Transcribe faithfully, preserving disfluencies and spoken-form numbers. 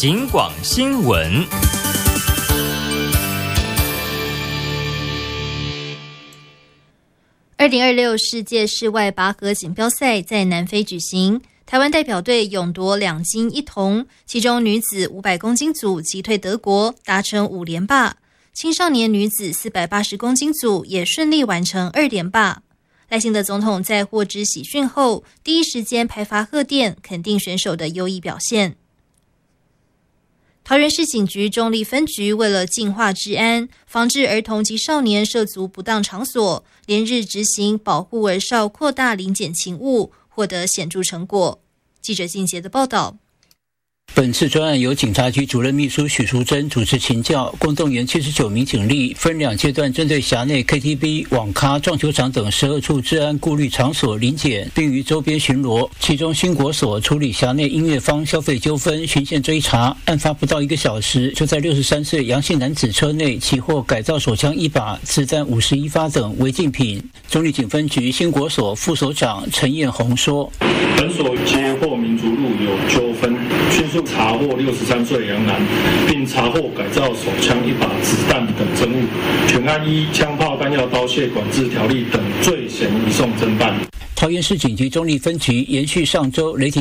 警广新闻。 二零二六世界室外拔河锦标赛在南非举行，台湾代表队勇夺两金一铜，其中女子五百公斤组击退德国，达成五连霸；青少年女子四百八十公斤组也顺利完成二连霸。赖清德总统在获知喜讯后，第一时间派发贺电，肯定选手的优异表现。桃园市警局中坜分局为了净化治安，防治儿童及少年涉足不当场所，连日执行保护儿少扩大临检勤务，获得显著成果。记者靳杰的报道。 本次专案由警察局主任秘书许淑珍主持勤教，共动员七十九名警力，分两阶段针对辖内 K T V、网咖、撞球场等十二处治安顾虑场所临检，并于周边巡逻。其中新国所处理辖内音乐坊消费纠纷，循线追查，案发不到一个小时，就在六十三岁杨姓男子车内起获改造手枪一把、子弹五十一发等违禁品。中坜警分局新国所副所长陈彦宏说：“ 本所接获民族路有纠纷，迅速查获六十三岁杨男，并查获改造手枪一把、子弹等证物，全案依枪炮弹药刀械管制条例等罪嫌移送侦办。”桃园市警局中坜分局延续上周雷霆